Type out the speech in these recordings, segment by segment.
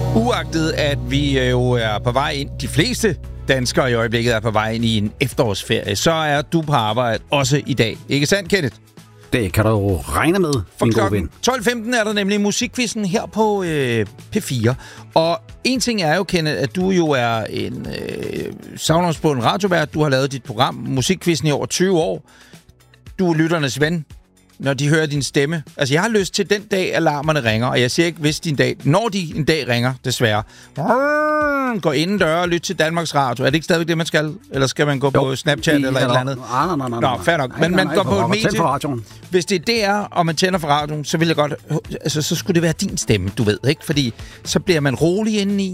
Uagtet at vi jo er på vej ind, de fleste danskere i øjeblikket er på vej ind i en efterårsferie, så er du på arbejde også i dag. Ikke sandt, Kenneth? Det kan du jo regne med, min gode ven. 12.15 er der nemlig musikquizzen her på P4. Og en ting er jo, Kenneth, at du jo er en savnomsbunden radiovært. Du har lavet dit program, musikquizzen, i over 20 år. Du er lytternes ven, når de hører din stemme. Altså, jeg har lyst til den dag, alarmerne ringer, og jeg siger ikke, hvis din dag, når de en dag ringer, desværre. Gå indendør og lyt til Danmarks Radio. Er det ikke stadigvæk det, man skal? Eller skal man gå på Snapchat eller et eller andet? Nej. Nå, fair nok. Men man går på et medie. Hvis det er DR, og man tænder for radioen, så vil jeg godt... Altså, så skulle det være din stemme, du ved, ikke? Fordi så bliver man rolig indeni.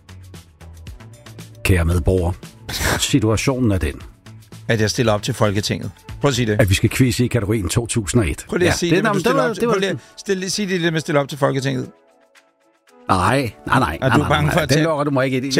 Kære medborger, situationen er den, at jeg stiller op til Folketinget. Prøv at sige det. At vi skal quizze i kategorien 2001. Prøv lige at sige det, men sig det med at stille op til Folketinget. Nej. Er du bange for at den lukker du mig ikke ind i.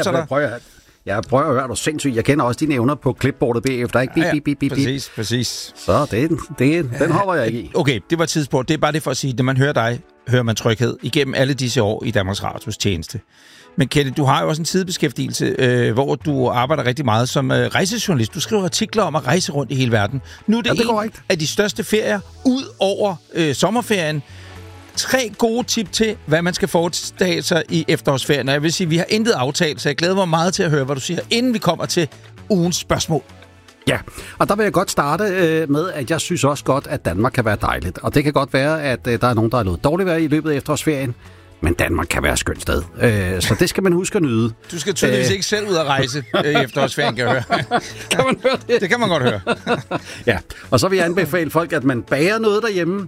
Jeg prøver at høre dig sindssygt. Jeg kender også dine evner på clipboardet bagefter. Ikke? Bip. Præcis. Så den hopper jeg ikke i. Okay, det var tidspunkt. Det er bare det for at sige, når man hører dig, hører man tryghed igennem alle disse år i Danmarks Radios tjeneste. Men Kenneth, du har jo også en sidebeskæftigelse, hvor du arbejder rigtig meget som rejsejournalist. Du skriver artikler om at rejse rundt i hele verden. Nu er det en af de største ferier ud over sommerferien. 3 gode tip til, hvad man skal foretage sig i efterårsferien. Og jeg vil sige, at vi har intet aftalt, så jeg glæder mig meget til at høre, hvad du siger, inden vi kommer til ugens spørgsmål. Ja, og der vil jeg godt starte med, at jeg synes også godt, at Danmark kan være dejligt. Og det kan godt være, at der er nogen, der er noget dårligt vejr i løbet af efterårsferien. Men Danmark kan være et skønt sted. Så det skal man huske at nyde. Du skal tydeligvis ikke selv ud at rejse i efterårsferien, kan jeg høre. Kan man høre det? Det kan man godt høre. Ja, og så vil jeg anbefale folk, at man bager noget derhjemme.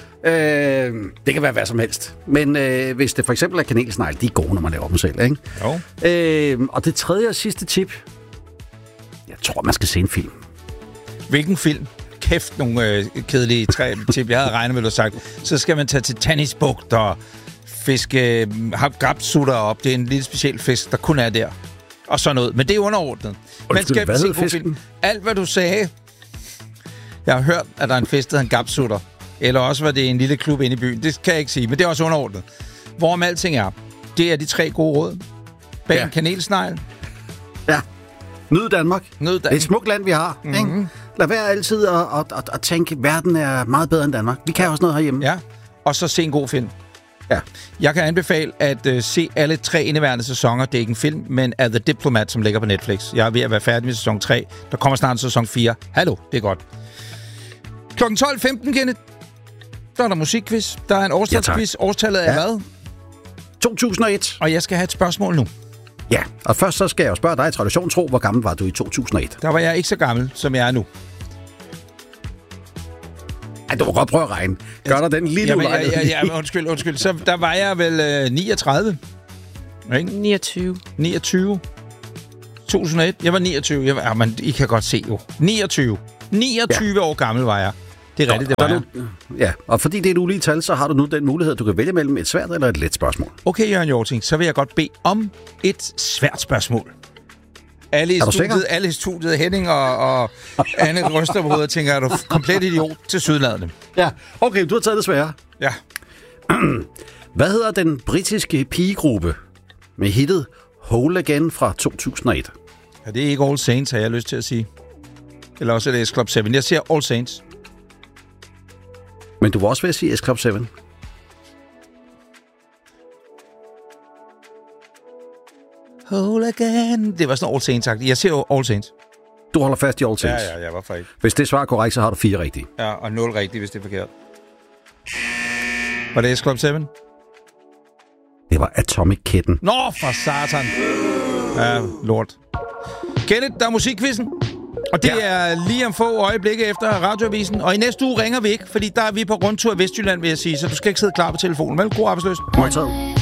Det kan være hvad som helst. Men hvis det for eksempel er kanelsnegle, de er gode, når man laver dem selv, ikke? Jo. Og det tredje og sidste tip. Jeg tror, man skal se en film. Hvilken film? Kæft, nogle kedelige tip, jeg havde regnet med, du sagt. Så skal man tage til Tannisbugt og fiske grabsutter op. Det er en lille speciel fisk, der kun er der. Og sådan noget. Men det er underordnet. Man skal se god film. Alt, hvad du sagde. Jeg har hørt, at der er en fisk, der hedder en gabsutter. Eller også var det en lille klub inde i byen. Det kan jeg ikke sige, men det er også underordnet. Hvorom alting er, det er de 3 gode råd. Bag en kanelsnegl. Ja. Nyd Danmark. Det er et smukt land, vi har. Mm-hmm. Ikke? Lad være altid at tænke, at verden er meget bedre end Danmark. Vi kan også noget herhjemme. Ja, og så se en god film. Ja. Jeg kan anbefale at se alle 3 indeværende sæsoner. Det er ikke en film, men af The Diplomat, som ligger på Netflix. Jeg er ved at være færdig med sæson 3. Der kommer snart sæson 4. Hallo, det er godt. Klokken 12.15, Kenneth. Der er der musikquiz. Der er en årstalsquiz. Årstallet er hvad? 2001. Og jeg skal have et spørgsmål nu. Ja, og først så skal jeg jo spørge dig, tradition tro, hvor gammel var du i 2001? Der var jeg ikke så gammel, som jeg er nu. Ej, du må godt prøve at regne. Gør der den lille ulejlighed? Ja, undskyld. Så der var jeg vel 39. Ikke? 29. 2001. Jeg var 29. Men I kan godt se jo. 29 år gammel var jeg. Det er rigtigt, det var jeg. Ja, og fordi det er et ulige tal, så har du nu den mulighed, at du kan vælge mellem et svært eller et let spørgsmål. Okay, Jørgen Hjorting, så vil jeg godt bede om et svært spørgsmål. Alle i studiet, Henning og Anne ryster på hovedet og tænker, er du komplet idiot til sydladende? Ja, okay, du har taget det svære. Ja. Hvad hedder den britiske pigegruppe med hittet Whole Again fra 2001? Ja, det er ikke All Saints, har jeg lyst til at sige. Eller også er det S-Club 7. Jeg siger All Saints. Men du var også ved at sige S-Club 7. Whole Again. Det var sådan All Saints-agtigt. Jeg siger All Saints. Du holder fast i All Saints? Ja, hvorfor ikke? Hvis det svarer korrekt, så har du 4 rigtige. Ja, og 0 rigtige, hvis det er forkert. Var det S-Club 7? Det var Atomic Kitten. Nå, for satan. Ja, lort. Kenneth, der er musikquizzen. Og det er lige om få øjeblikke efter radioavisen. Og i næste uge ringer vi ikke, fordi der er vi på rundtur i Vestjylland, vil jeg sige. Så du skal ikke sidde klar på telefonen. Vel, god arbejdsløs. Modtaget.